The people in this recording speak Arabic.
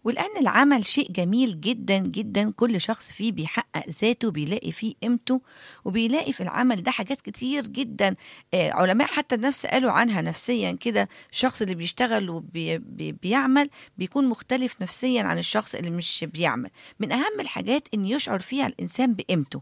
ولأن العمل شيء جميل جدًا، جدًا، كل شخص فيه بيحقق ذاته، بيلاقي فيه قيمته، وبيلاقي في العمل ده حاجات كتير جدًا علماء حتى النفس قالوا عنها نفسيًا كده، الشخص اللي بيشتغل بيعمل بيكون مختلف نفسيًا عن الشخص اللي مش بيعمل. من أهم الحاجات إن يشعر فيها الإنسان بقيمته،